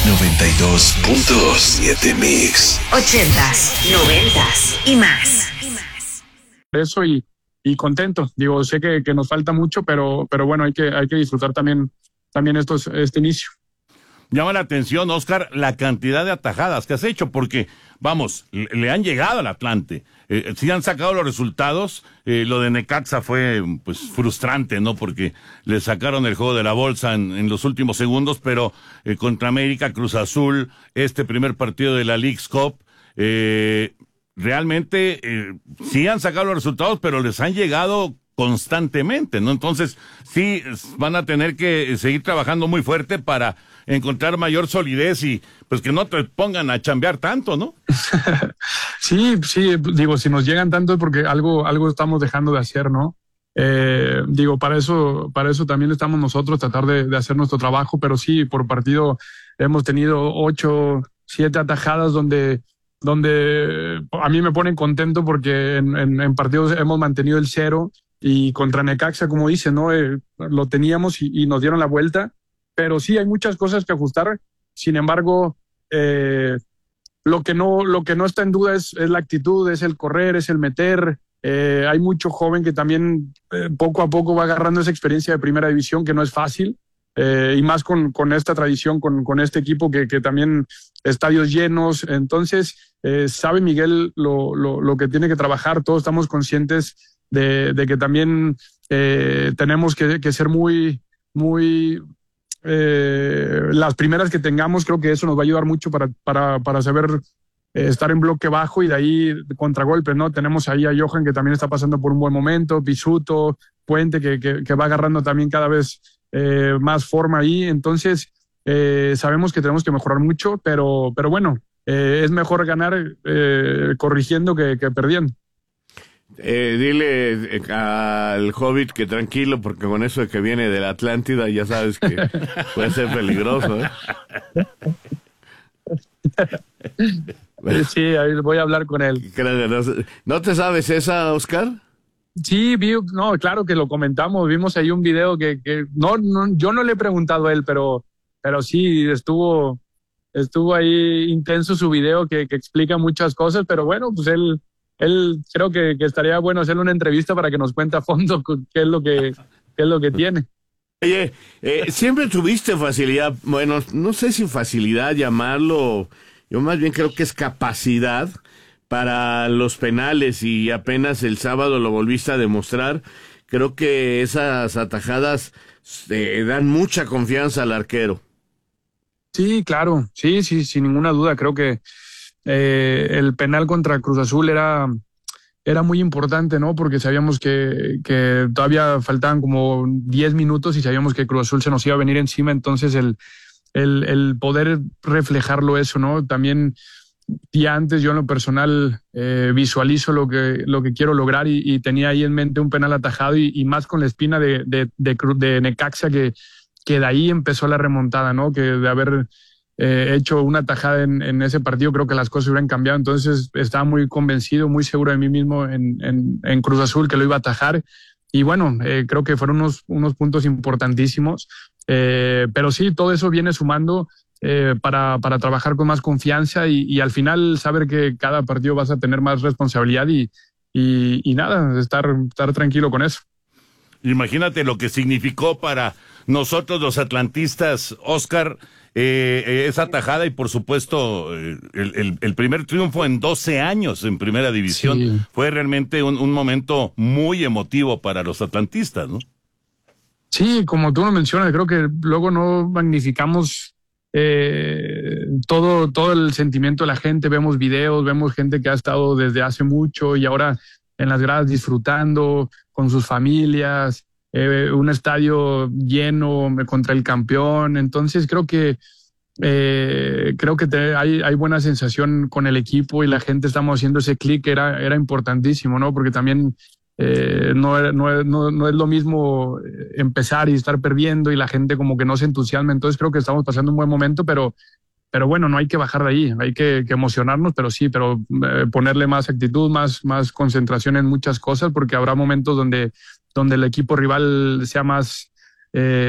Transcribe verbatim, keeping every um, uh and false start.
noventa y dos punto siete Mix. Ochentas, noventas y más. Eso y, y contento. Digo, sé que, que nos falta mucho, pero, pero bueno, hay que, hay que disfrutar también, también estos, este inicio. Llama la atención, Oscar, la cantidad de atajadas que has hecho, porque, vamos, le, le han llegado al Atlante. Eh, sí han sacado los resultados. Eh, lo de Necaxa fue, pues, frustrante, ¿no? Porque le sacaron el juego de la bolsa en, en los últimos segundos, pero eh, contra América, Cruz Azul, este primer partido de la Leagues Cup, eh, realmente eh, sí han sacado los resultados, pero les han llegado constantemente, ¿no? Entonces, sí, van a tener que seguir trabajando muy fuerte para encontrar mayor solidez y pues que no te pongan a chambear tanto, ¿no? Sí, sí, digo, si nos llegan tanto es porque algo, algo estamos dejando de hacer, ¿no? Eh, digo, para eso, para eso también estamos nosotros, tratar de, de hacer nuestro trabajo, pero sí, por partido hemos tenido ocho, siete atajadas donde, donde a mí me ponen contento porque en, en, en partidos hemos mantenido el cero y contra Necaxa, como dice, ¿no? Eh, lo teníamos y, y nos dieron la vuelta. Pero sí, hay muchas cosas que ajustar. Sin embargo, eh, lo que no, lo que no está en duda es, es la actitud, es el correr, es el meter. Eh, hay mucho joven que también eh, poco a poco va agarrando esa experiencia de primera división, que no es fácil. Eh, y más con, con esta tradición, con, con este equipo que, que también estadios llenos. Entonces, eh, sabe Miguel lo, lo, lo que tiene que trabajar. Todos estamos conscientes de, de que también eh, tenemos que, que ser muy, muy... Eh, las primeras que tengamos, creo que eso nos va a ayudar mucho para, para, para saber eh, estar en bloque bajo y de ahí contragolpes, ¿no? Tenemos ahí a Johan que también está pasando por un buen momento, Pisuto, Puente que, que, que va agarrando también cada vez eh, más forma ahí, entonces eh, sabemos que tenemos que mejorar mucho, pero, pero bueno, eh, es mejor ganar eh, corrigiendo que, que perdiendo. Eh, dile eh, al Hobbit que tranquilo, porque con eso de que viene de la Atlántida ya sabes que puede ser peligroso, ¿eh? Sí, ahí voy a hablar con él. ¿No te sabes esa, Oscar? Sí, vi, no, claro que lo comentamos, vimos ahí un video que, que no, no, yo no le he preguntado a él, pero, pero sí estuvo, estuvo ahí intenso su video que, que explica muchas cosas, pero bueno, pues él Él creo que, que estaría bueno hacerle una entrevista para que nos cuente a fondo qué es lo que, qué es lo que tiene. Oye, eh, siempre tuviste facilidad, bueno, no sé si facilidad llamarlo, yo más bien creo que es capacidad para los penales y apenas el sábado lo volviste a demostrar. Creo que esas atajadas eh, dan mucha confianza al arquero. Sí, claro, sí, sí, sin ninguna duda, creo que Eh, el penal contra Cruz Azul era, era muy importante, ¿no? Porque sabíamos que, que todavía faltaban como diez minutos y sabíamos que Cruz Azul se nos iba a venir encima, entonces el, el, el poder reflejarlo eso, ¿no? También ya antes yo en lo personal eh, visualizo lo que, lo que quiero lograr y, y tenía ahí en mente un penal atajado y, y más con la espina de, de, de, de Necaxa que, que de ahí empezó la remontada, ¿no? Que de haber Eh, hecho una tajada en, en ese partido, creo que las cosas hubieran cambiado. Entonces estaba muy convencido, muy seguro de mí mismo en, en, en Cruz Azul que lo iba a atajar. Y bueno, eh, creo que fueron unos, unos puntos importantísimos. Eh, pero sí, todo eso viene sumando eh, para, para trabajar con más confianza y, y al final saber que cada partido vas a tener más responsabilidad y, y, y nada, estar, estar tranquilo con eso. Imagínate lo que significó para nosotros los atlantistas, Oscar, eh, esa tajada y por supuesto eh, el, el, el primer triunfo en doce años en primera división. Sí. Fue realmente un, un momento muy emotivo para los atlantistas, ¿no? Sí, como tú lo mencionas, creo que luego no magnificamos eh, todo, todo el sentimiento de la gente, vemos videos, vemos gente que ha estado desde hace mucho y ahora en las gradas disfrutando con sus familias, eh, un estadio lleno contra el campeón. Entonces creo que eh, creo que te, hay, hay buena sensación con el equipo y la gente estamos haciendo ese clic, era, era importantísimo, ¿no? Porque también eh, no, no, no, no es lo mismo empezar y estar perdiendo y la gente como que no se entusiasma. Entonces creo que estamos pasando un buen momento, pero Pero bueno, no hay que bajar de ahí, hay que, que emocionarnos, pero sí, pero eh, ponerle más actitud, más, más concentración en muchas cosas, porque habrá momentos donde, donde el equipo rival sea más, eh,